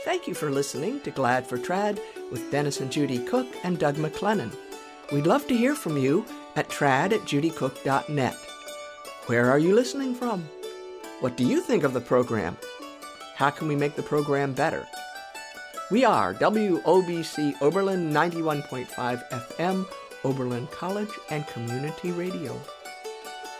Thank you for listening to Glad for Trad with Dennis and Judy Cook and Doug McLennan. We'd love to hear from you at trad@judycook.net. Where are you listening from? What do you think of the program? How can we make the program better? We are WOBC Oberlin 91.5 FM, Oberlin College and Community Radio.